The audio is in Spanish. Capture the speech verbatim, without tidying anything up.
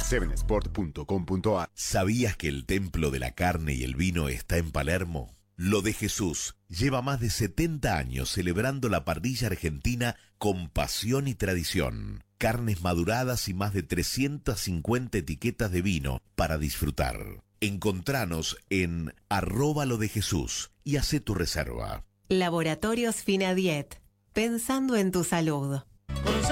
siete sport punto com punto a r. ¿Sabías que el templo de la carne y el vino está en Palermo? Lo de Jesús lleva más de setenta años celebrando la parrilla argentina con pasión y tradición. Carnes maduradas y más de trescientas cincuenta etiquetas de vino para disfrutar. Encontranos en arroba lo de Jesús y hacé tu reserva. Laboratorios Finadiet. Pensando en tu salud.